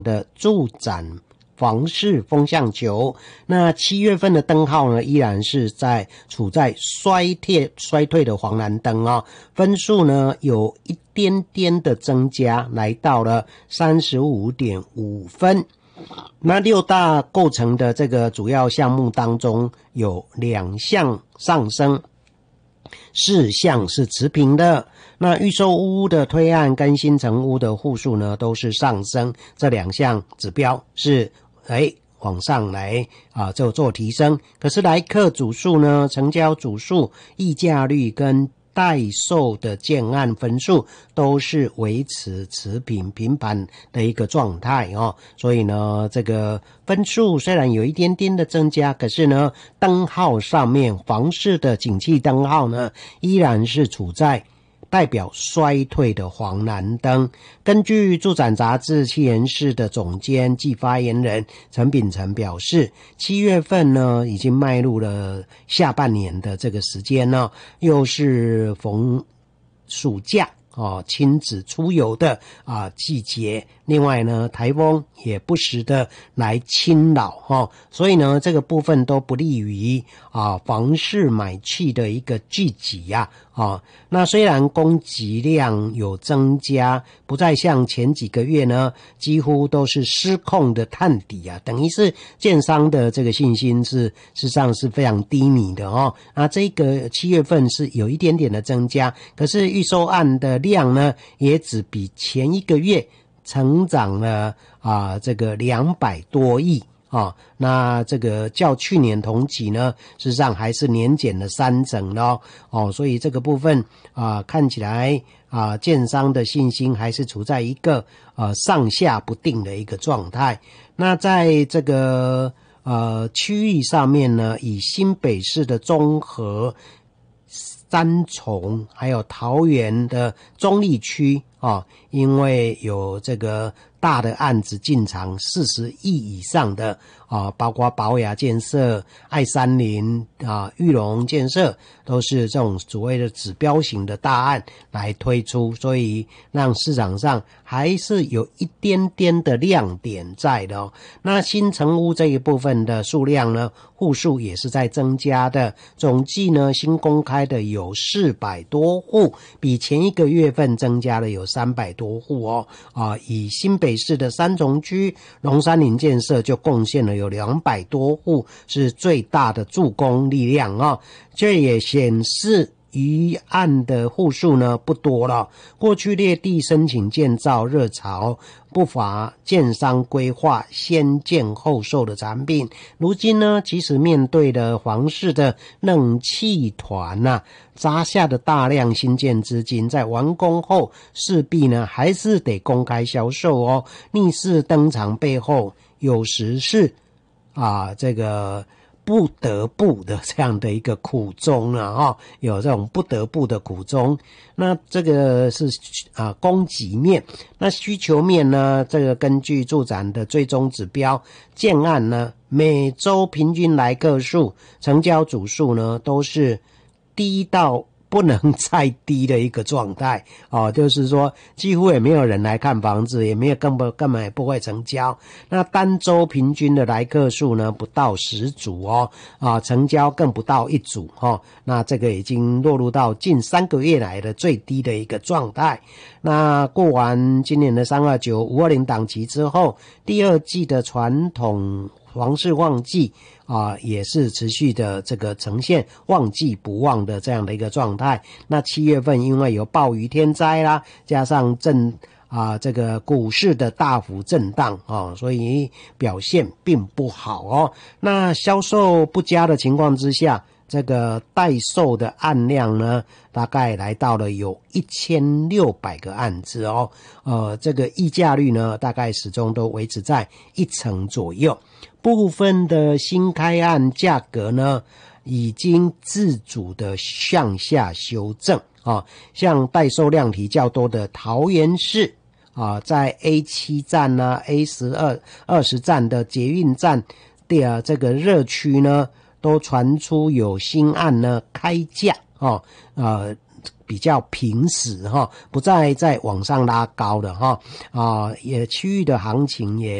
的助展房市风向球。那7月份的灯号呢，依然是处在衰退的黄蓝灯哦，分数呢有一点点的增加，来到了 35.5 分。那6大构成的这个主要项目当中，有2项上升，4项是持平的。那预售屋的推案跟新成屋的户数呢都是上升，这2项指标是往上来就做提升。可是来客组数呢，成交组数、议价率跟待售的建案分数都是维持持平平盘的一个状态哦，所以呢这个分数虽然有一点点的增加，可是呢灯号上面房市的景气灯号呢依然是处在代表衰退的黄蓝灯。根据住展杂志企研室的总监暨发言人陈秉成表示，7月份呢已经迈入了下半年的这个时间呢，又是逢暑假亲子出游的季节，另外呢台风也不时的来侵扰所以呢这个部分都不利于房市买气的一个聚集那虽然供给量有增加，不再像前几个月呢几乎都是失控的探底等于是建商的这个信心事实上是非常低迷的那这个7月份是有一点点的增加，可是预售案的量呢也只比前一个月成长了这个200多亿那这个较去年同期呢事实上还是年减了3成所以这个部分看起来建商的信心还是处在一个上下不定的一个状态。那在这个区域上面呢，以新北市的中和、三重还有桃园的中立区因为有这个大的案子进场40亿以上的包括宝雅建设、爱山林裕隆建设，都是这种所谓的指标型的大案来推出，所以让市场上还是有一点点的亮点在的那新成屋这一部分的数量呢，户数也是在增加的，总计呢新公开的有400多户，比前一个月份增加了有300多户以新北市的三重区龙山林建设就贡献了有200多户，是最大的助攻力量这也显示余案的户数呢不多了。过去劣地申请建造热潮，不乏建商规划先建后售的产品，如今呢即使面对了房市的冷气团砸下的大量新建资金，在完工后势必呢还是得公开销售逆势登场背后有时是这个不得不的这样的一个苦衷有这种不得不的苦衷。那这个是供给面。那需求面呢，这个根据住展的最终指标建案呢，每周平均来客数、成交组数呢都是低到不能再低的一个状态就是说几乎也没有人来看房子，也没有根本也不会成交。那单周平均的来客数呢不到10组成交更不到1组那这个已经落入到近3个月来的最低的一个状态。那过完今年的329、520档期之后，第二季的传统房市旺季也是持续的这个呈现旺季不旺的这样的一个状态。那7月份因为有暴雨天灾啦，加上这个股市的大幅震荡所以表现并不好那销售不佳的情况之下，这个待售的案量呢大概来到了有1600个案子这个议价率呢大概始终都维持在1成左右。部分的新开案价格呢已经自主的向下修正像待售量体较多的桃园市在 A7 站A12、20站的捷运站的这个热区呢都传出有新案呢开价比较平实哈，不再在往上拉高的哈，也区域的行情也